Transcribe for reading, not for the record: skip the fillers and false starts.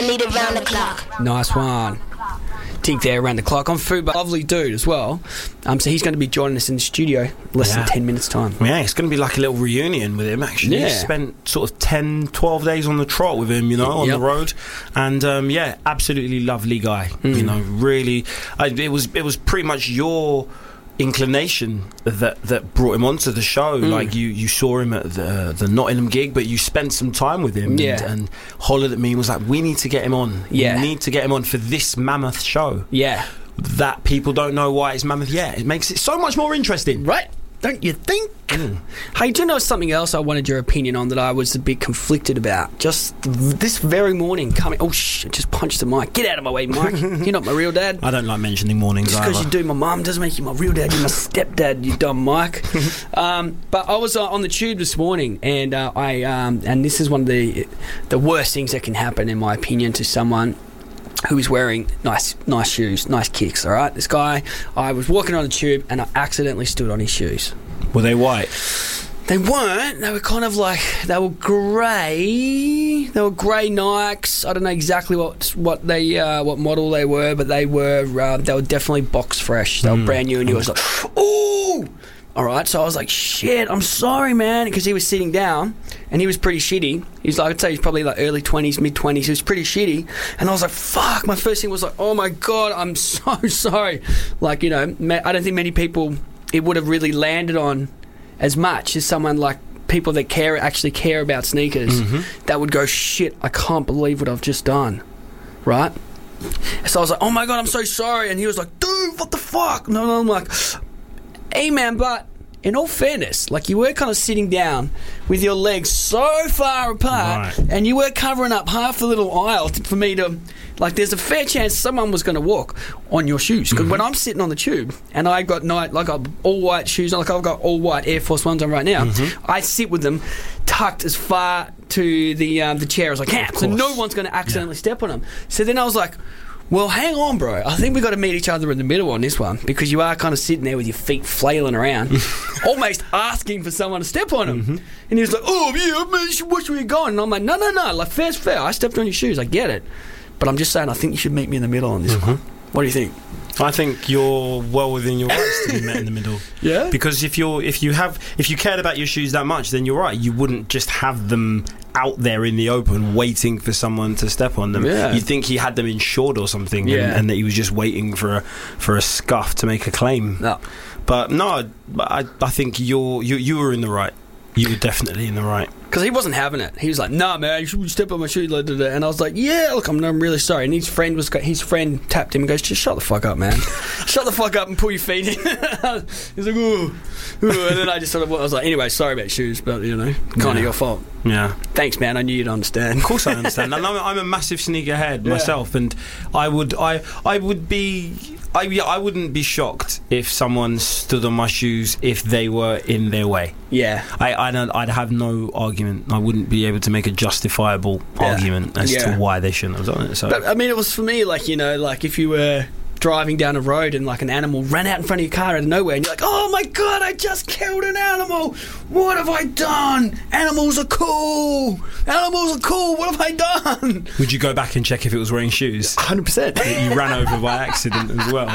need it round the clock. Nice one. Dig there around the clock. On Fubar, lovely dude as well. So he's going to be joining us in the studio less than 10 minutes time. Yeah, it's going to be like a little reunion with him, actually. Yeah. Spent sort of 10, 12 days on the trot with him, on the road. And, absolutely lovely guy. Really. It was pretty much your inclination that brought him onto the show. Like you saw him at the Nottingham gig, but you spent some time with him and hollered at me and was like, we need to get him on. We need to get him on for this mammoth show. That people don't know why it's mammoth yet. It makes it so much more interesting, right? Don't you think? Hey, do you know something else I wanted your opinion on that I was a bit conflicted about? Just this very morning coming... Oh, I just punched the mic. Get out of my way, Mike. You're not my real dad. I don't like mentioning mornings just because you do my mum doesn't make you my real dad. You're my stepdad, you dumb Mike. But I was on the tube this morning, and and this is one of the worst things that can happen, in my opinion, to someone who was wearing nice shoes, nice kicks, all right? This guy, I was walking on the tube and I accidentally stood on his shoes. Were they white? They weren't. They were kind of like, they were grey. They were grey Nikes. I don't know exactly what model they were, but they were definitely box fresh. They were brand new, and he was like, ooh! All right, so I was like, shit, I'm sorry, man, because he was sitting down, and he was pretty shitty. I'd say he's probably like early 20s, mid-20s. He was pretty shitty, and I was like, fuck. My first thing was like, oh my God, I'm so sorry. Like, I don't think many people it would have really landed on as much as someone like people that actually care about sneakers that would go, shit, I can't believe what I've just done, right? So I was like, oh my God, I'm so sorry. And he was like, dude, what the fuck? No, I'm like... Hey man, but in all fairness, like you were kind of sitting down with your legs so far apart, and you were covering up half the little aisle for me to, like, there's a fair chance someone was going to walk on your shoes. Because when I'm sitting on the tube and I got all white shoes, like I've got all white Air Force Ones on right now, I sit with them tucked as far to the chair as I can, so no one's going to accidentally step on them. So then I was like, well, hang on, bro. I think we've got to meet each other in the middle on this one, because you are kind of sitting there with your feet flailing around, almost asking for someone to step on them. And he was like, oh, yeah, man, where should we go? And I'm like, no. Like, fair's fair. I stepped on your shoes. I get it. But I'm just saying, I think you should meet me in the middle on this one. What do you think? I think you're well within your rights to be met in the middle. Yeah? Because if you cared about your shoes that much, then you're right. You wouldn't just have them out there in the open waiting for someone to step on them. You'd think he had them insured or something, and that he was just waiting for a scuff to make a claim. No. But no, I think you were in the right. You were definitely in the right. Because he wasn't having it. He was like, nah, man, you should step on my shoes. And I was like, yeah, look, I'm really sorry. And his friend tapped him and goes, just shut the fuck up, man. Shut the fuck up and pull your feet in. He's like, ooh. And then I just sort of was like, anyway, sorry about shoes, but, kind of your fault. Yeah. Thanks, man. I knew you'd understand. Of course I understand. And I'm a massive sneakerhead myself, and I wouldn't be shocked if someone stood on my shoes if they were in their way. Yeah. I'd have no argument. I wouldn't be able to make a justifiable argument as to why they shouldn't have done it. So. But, I mean, it was for me, like, like if you were driving down a road and like an animal ran out in front of your car out of nowhere and you're like, oh my God, I just killed an animal. What have I done? Animals are cool. What have I done? Would you go back and check if it was wearing shoes? 100%. That you ran over by accident as well.